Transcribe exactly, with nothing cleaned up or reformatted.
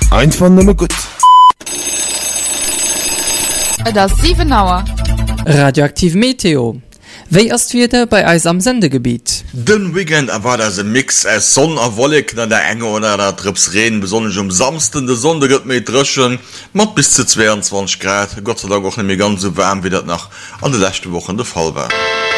Einfach nur gut. Das sieben Uhr. Radioaktiv Meteo. Wéi erst wieder bei Eis am Sendegebiet. Den Weekend war da se Mix as Sonn a Wolleg an der enge oder der Trips reden besonders um samsten de Sonde gëtt méi drschen mat bis zu zweiundzwanzig Grad. Gott sei Dank auch nicht mehr ganz so warm wie dat nach an de letzte Wochen der Fall war.